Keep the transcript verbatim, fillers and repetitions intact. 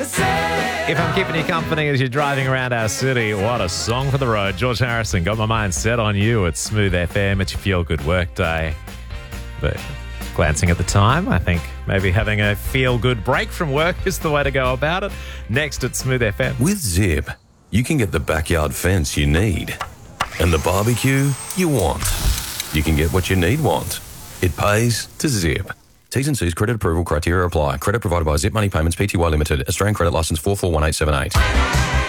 If I'm keeping you company as you're driving around our city, what a song for the road. George Harrison, got my mind set on you at Smooth F M. It's your feel-good work day. But glancing at the time, I think maybe having a feel-good break from work is the way to go about it. Next at Smooth F M. With Zip, you can get the backyard fence you need and the barbecue you want. You can get what you need want. It pays to Zip. T's and C's credit approval criteria apply. Credit provided by Zip Money Payments Pty Limited. Australian credit license four four one eight seven eight.